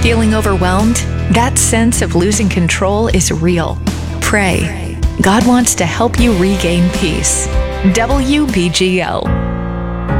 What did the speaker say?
Feeling overwhelmed? That sense of losing control is real. Pray. God wants to help you regain peace. WBGL.